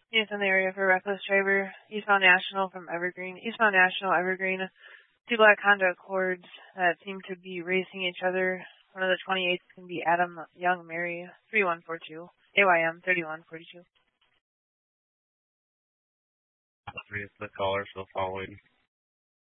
Units in the area for reckless driver. Eastbound National from Evergreen. Eastbound National, Evergreen. Two black Honda Accords that seem to be racing each other. One of the 28s can be Adam Young Mary, 3142. AYM 3142. Three is the caller, so following.